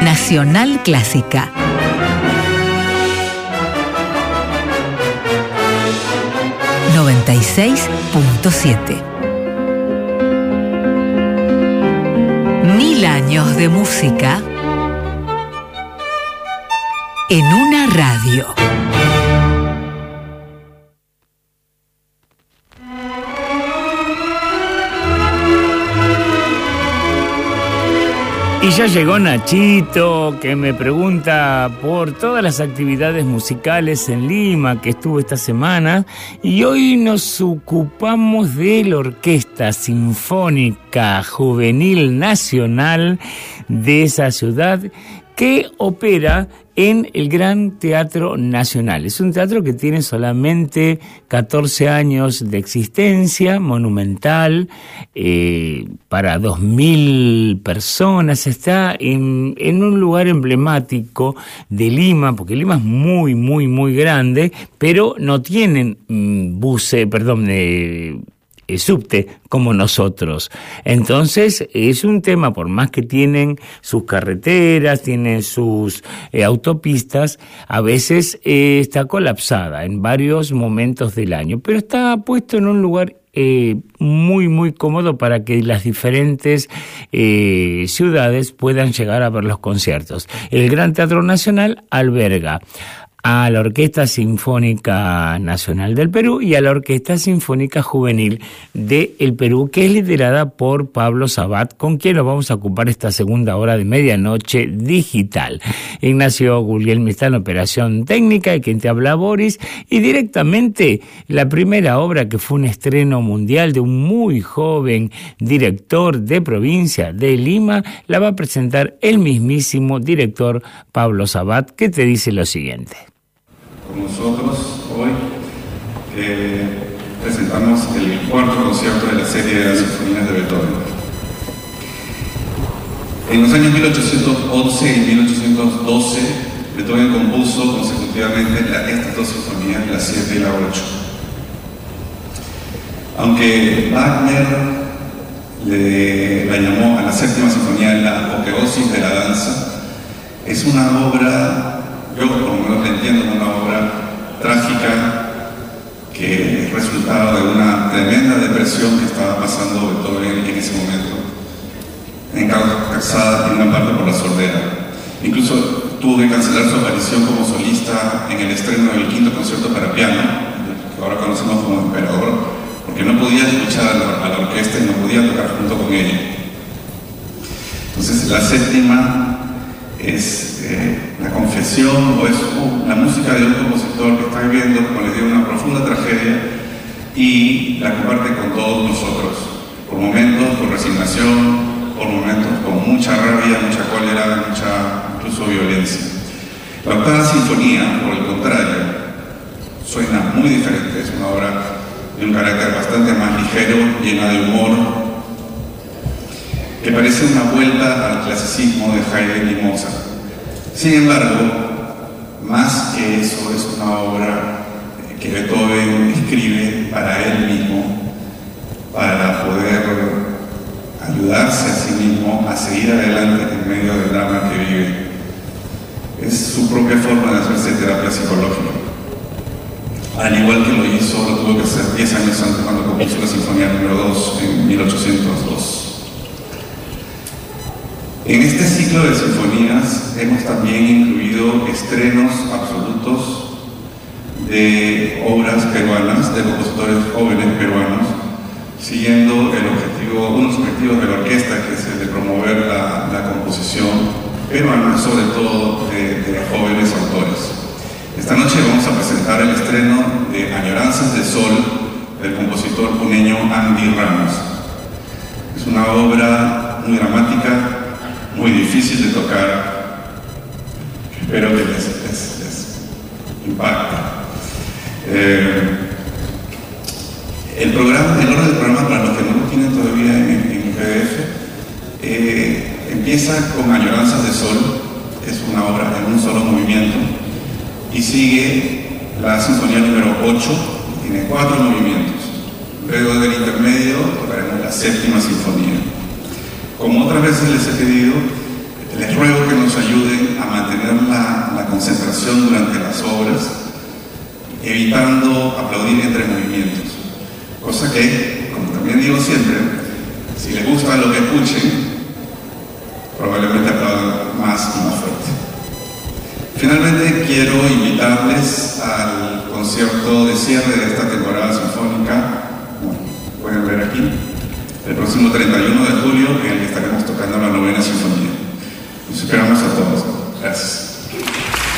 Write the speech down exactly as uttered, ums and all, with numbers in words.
Nacional Clásica. noventa y seis punto siete. Mil años de música en una radio. Y ya llegó Nachito, que me pregunta por todas las actividades musicales en Lima que estuvo esta semana. Y hoy nos ocupamos de la Orquesta Sinfónica Juvenil Nacional de esa ciudad, que opera en el Gran Teatro Nacional. Es un teatro que tiene solamente catorce años de existencia, monumental, eh, para dos mil personas. Está en, en un lugar emblemático de Lima, porque Lima es muy, muy, muy grande, pero no tienen mm, buses, perdón, eh, Eh, subte como nosotros. Entonces es un tema, por más que tienen sus carreteras, tienen sus eh, autopistas, a veces eh, está colapsada en varios momentos del año, pero está puesto en un lugar eh, muy muy cómodo para que las diferentes eh, ciudades puedan llegar a ver los conciertos. El Gran Teatro Nacional alberga a la Orquesta Sinfónica Nacional del Perú y a la Orquesta Sinfónica Juvenil del Perú, que es liderada por Pablo Sabat, con quien nos vamos a ocupar esta segunda hora de medianoche digital. Ignacio Guglielmi está en operación técnica, y quien te habla, Boris, y directamente la primera obra, que fue un estreno mundial de un muy joven director de provincia de Lima, la va a presentar el mismísimo director Pablo Sabat, que te dice lo siguiente. Con nosotros hoy eh, presentamos el cuarto concierto de la serie de las sinfonías de Beethoven. En los años mil ochocientos once y mil ochocientos doce, Beethoven compuso consecutivamente la, estas dos sinfonías, la siete y la ocho. Aunque Wagner le, la llamó a la séptima sinfonía la apoteosis de la danza, es una obra, yo por lo menos la entiendo como una obra trágica, que es resultado de una tremenda depresión que estaba pasando Beethoven en ese momento, encausada en una parte por la sordera. Incluso tuvo que cancelar su aparición como solista en el estreno del quinto concierto para piano, que ahora conocemos como Emperador, porque no podía escuchar a la, a la orquesta y no podía tocar junto con ella. Entonces la séptima es eh, la confesión, o es uh, la música de un compositor que está viviendo, como les digo, una profunda tragedia, y la comparte con todos nosotros, por momentos con resignación, por momentos con mucha rabia, mucha cólera, mucha incluso violencia. La octava sinfonía, por el contrario, suena muy diferente. Es una obra de un carácter bastante más ligero, llena de humor, que parece una vuelta al clasicismo de Haydn y Mozart. Sin embargo, más que eso, es una obra que Beethoven escribe para él mismo, para poder ayudarse a sí mismo a seguir adelante en medio del drama que vive. Es su propia forma de hacerse terapia psicológica. Al igual que lo hizo, lo tuvo que hacer diez años antes, cuando compuso la Sinfonía número dos en mil ochocientos dos. En este ciclo de sinfonías hemos también incluido estrenos absolutos de obras peruanas, de compositores jóvenes peruanos, siguiendo el objetivo, unos objetivos de la orquesta, que es el de promover la, la composición peruana, sobre todo de, de jóvenes autores. Esta noche vamos a presentar el estreno de Añoranzas de Sol, del compositor puneño Andy Ramos. Es una obra muy dramática, muy difícil de tocar, espero que les, les, les impacte. Eh, el programa, el orden del programa, para los que no lo tienen todavía en, en P D F, eh, empieza con Añoranzas de Sol, es una obra en un solo movimiento, y sigue la sinfonía número ocho, tiene cuatro movimientos. Luego del intermedio tocaremos la séptima sinfonía. Como otras veces les he pedido, les ruego que nos ayuden atención durante las obras, evitando aplaudir entre movimientos. Cosa que, como también digo siempre, si les gusta lo que escuchen, probablemente aplaudan más y más fuerte. Finalmente, quiero invitarles al concierto de cierre de esta temporada sinfónica, como pueden ver aquí, el próximo treinta y uno de julio, en el que estaremos tocando la novena sinfonía. Los esperamos a todos. Gracias.